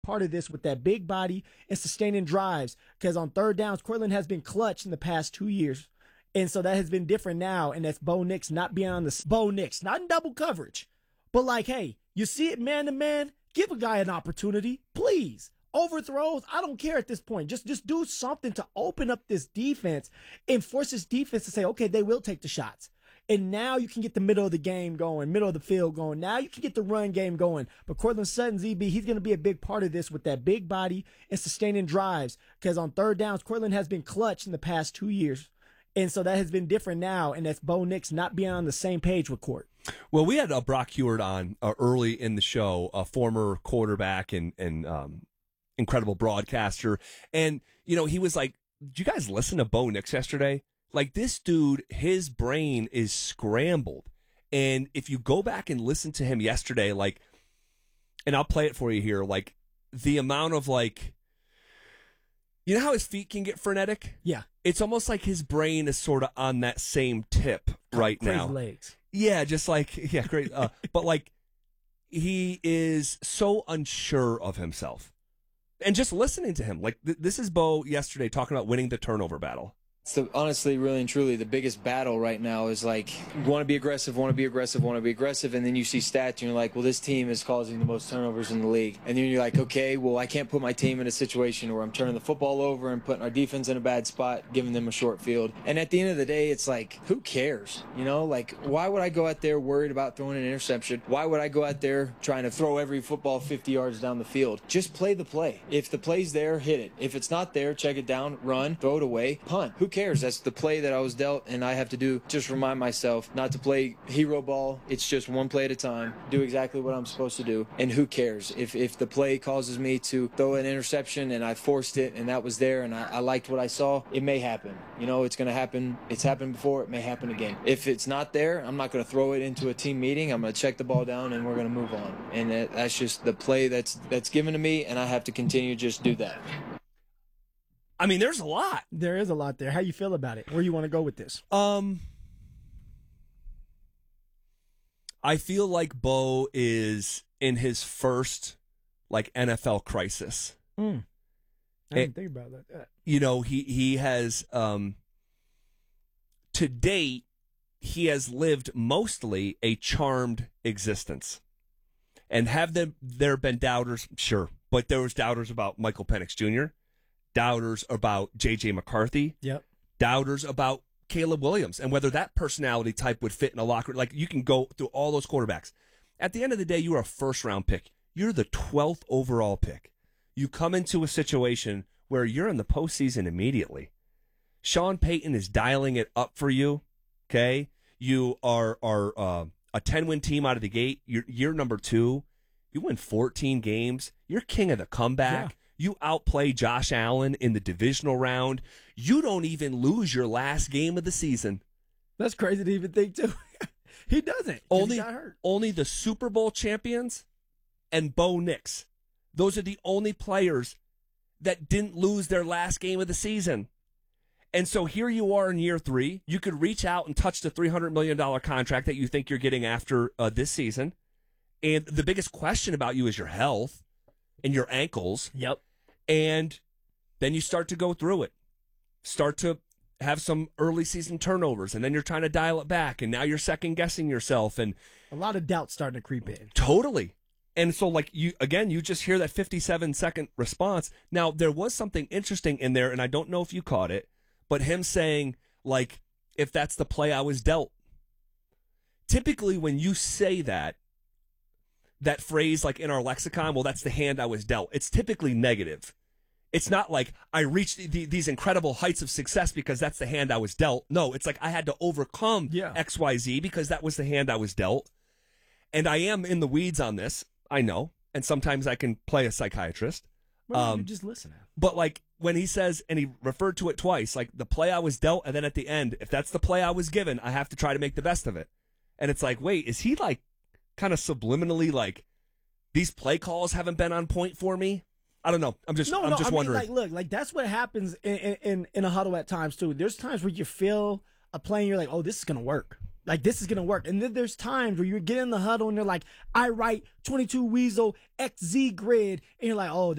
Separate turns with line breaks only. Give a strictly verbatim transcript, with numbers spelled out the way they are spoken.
part of this with that big body and sustaining drives. Because on third downs, Courtland has been clutch in the past two years. And so that has been different now. And that's Bo Nix not being on the Bo Nix, not in double coverage. But like, hey, you see it man to man, give a guy an opportunity, please. Overthrows, I don't care at this point. Just just do something to open up this defense and force this defense to say, okay, they will take the shots. And now you can get the middle of the game going, middle of the field going. Now you can get the run game going. But Courtland Sutton, Z B, he's going to be a big part of this with that big body and sustaining drives. Because on third downs, Courtland has been clutch in the past two years. And so that has been different now. And that's Bo Nix not being on the same page with Court.
Well, we had uh, Brock Huard on uh, early in the show, a former quarterback and, and um, incredible broadcaster. And, you know, he was like, did you guys listen to Bo Nix yesterday? Like, this dude, his brain is scrambled. And if you go back and listen to him yesterday, like, and I'll play it for you here, like, the amount of, like, you know how his feet can get frenetic?
Yeah.
It's almost like his brain is sort of on that same tip right
Crazy
now.
legs.
Yeah, just like, yeah, great. Uh, but, like, he is so unsure of himself. And just listening to him, like, th- this is Bo yesterday talking about winning the turnover battle.
So honestly, really and truly, the biggest battle right now is like, want to be aggressive, want to be aggressive, want to be aggressive, and then you see stats and you're like, well, this team is causing the most turnovers in the league. And then you're like, okay, well, I can't put my team in a situation where I'm turning the football over and putting our defense in a bad spot, giving them a short field. And at the end of the day, it's like, who cares? You know, like, why would I go out there worried about throwing an interception? Why would I go out there trying to throw every football fifty yards down the field? Just play the play. If the play's there, hit it. If it's not there, check it down, run, throw it away, punt. Who cares? That's the play that I was dealt, and I have to do, just remind myself not to play hero ball. It's just one play at a time. Do exactly what I'm supposed to do, and who cares? If if the play causes me to throw an interception and I forced it and that was there and I, I liked what I saw, it may happen. You know, it's going to happen. It's happened before. It may happen again. If it's not there, I'm not going to throw it into a team meeting. I'm going to check the ball down and we're going to move on. And that, that's just the play that's that's given to me, and I have to continue to just do that.
I mean, there's a lot.
There is a lot there. How you feel about it? Where you want to go with this?
Um, I feel like Bo is in his first, like, N F L crisis.
Mm. I didn't think about that. Yeah.
You know, he, he has, um, to date, he has lived mostly a charmed existence. And have there, there been doubters? Sure. But there was doubters about Michael Penix Junior, doubters about J J McCarthy.
Yep.
Doubters about Caleb Williams and whether that personality type would fit in a locker. Like, you can go through all those quarterbacks. At the end of the day, you are a first round pick. You're the twelfth overall pick. You come into a situation where you're in the postseason immediately. Sean Payton is dialing it up for you. Okay. You are, are, uh, a ten win team out of the gate. You're year number two. You win fourteen games. You're king of the comeback. Yeah. You outplay Josh Allen in the divisional round. You don't even lose your last game of the season.
That's crazy to even think, too. He doesn't.
Only,
he got hurt.
Only the Super Bowl champions and Bo Nix. Those are the only players that didn't lose their last game of the season. And so here you are in year three. You could reach out and touch the three hundred million dollars contract that you think you're getting after uh, this season. And the biggest question about you is your health and your ankles.
Yep.
And then you start to go through it, start to have some early season turnovers, and then you're trying to dial it back, and now you're second guessing yourself, and
a lot of doubt starting to creep in.
Totally. And so, like, you again, you just hear that fifty-seven second response. Now, there was something interesting in there, and I don't know if you caught it, but him saying, like, if that's the play I was dealt. Typically, when you say that, that phrase, like in our lexicon, well, that's the hand I was dealt. It's typically negative. It's not like I reached the, the, these incredible heights of success because that's the hand I was dealt. No, it's like I had to overcome
yeah.
X Y Z because that was the hand I was dealt. And I am in the weeds on this. I know. And sometimes I can play a psychiatrist.
Well,
um,
you just listen.
But like when he says, and he referred to it twice, like the play I was dealt, and then at the end, if that's the play I was given, I have to try to make the best of it. And it's like, wait, is he like kind of subliminally like, these play calls haven't been on point for me? I don't know. I'm just,
no,
I'm
no,
just
I
wondering.
Mean, like, look, like that's what happens in, in in a huddle at times too. There's times where you feel a play and you're like, oh, this is gonna work. Like this is gonna work. And then there's times where you get in the huddle and you're like, I write twenty-two Weasel X Z grid, and you're like, oh.